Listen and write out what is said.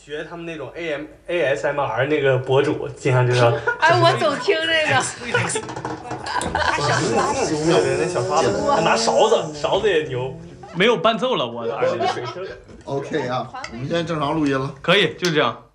学他们那种 ASMR 那个博主，经常就说。 哎，我总听这个。 对，那小刷子，还拿勺子也牛。 没有伴奏了，我的耳机。 OK 啊，我们现在正常录音了， 可以，就这样。